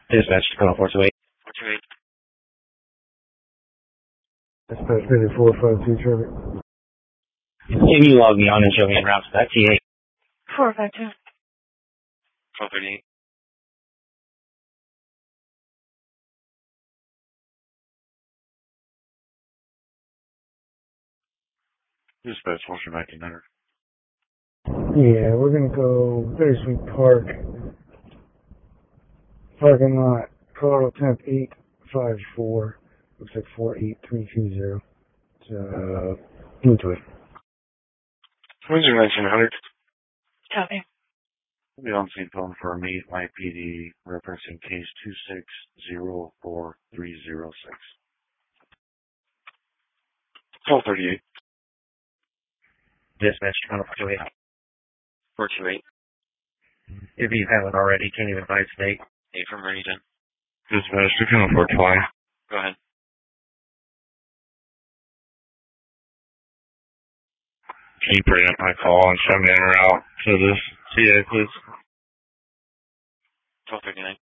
Dispatch, call 428. 428. Dispatch 452 traffic. Can you log me on and show me en route to that T8? 452. 1238. Dispatch, 1900. Yeah, we're gonna go Bittersweet Park. Parking lot. Colorado temp 854. Looks like 48320. Move to it. Windsor 1900. Copy. We'll be on scene phone for a meet IPD referencing case 2604306. 1238. Dispatch, counter 428. 428. If you haven't already, can you advise state? 8 from Region. Dispatch, counter 420. Go ahead. Can you bring up my call and show me en route to this TA, please? 1239.